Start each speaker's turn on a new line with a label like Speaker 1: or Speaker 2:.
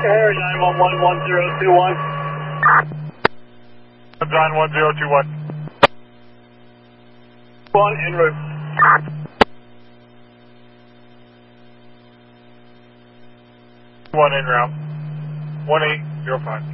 Speaker 1: Air 9111021.
Speaker 2: John 1021.
Speaker 1: One en route.
Speaker 2: One en route. 1805.